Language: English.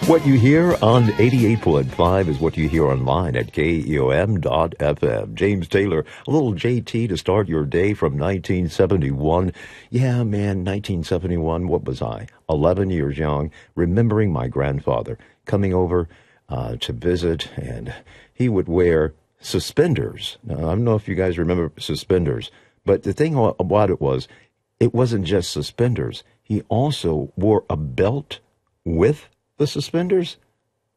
What you hear on 88.5 is what you hear online at KEOM.FM. James Taylor, a little JT to start your day from 1971. Yeah, man, 1971, what was I? 11 years young, remembering my grandfather coming over to visit, and he would wear suspenders. Now, I don't know if you guys remember suspenders, but the thing about it wasn't just suspenders. He also wore a belt with the suspenders.